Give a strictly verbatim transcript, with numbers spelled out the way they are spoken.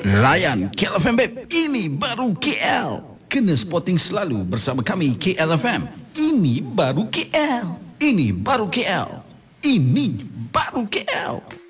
Layan K L F M Babe, ini baru K L. Kena sporting selalu bersama kami K L F M. Ini baru K L. Ini baru K L. Ini baru K L.